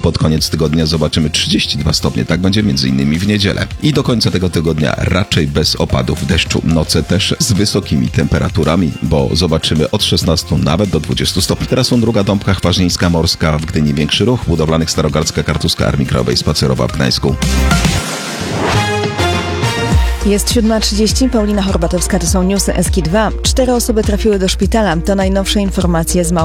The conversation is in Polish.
pod koniec tygodnia zobaczymy 32 stopnie. Tak będzie m.in. w niedzielę. I do końca tego tygodnia raczej bez opadów deszczu. Noce też z wysokimi temperaturami, bo zobaczymy od 16 nawet do 20 stopni. Teraz Dąbka Chwaźnieńska Morska, w Gdyni większy ruch, budowlanych Starogardzka Kartuska Armii Krajowej spacerowa w Gdańsku. Jest 7:30, Paulina Horbatowska, to są newsy SK2. 4 osoby trafiły do szpitala. To najnowsze informacje z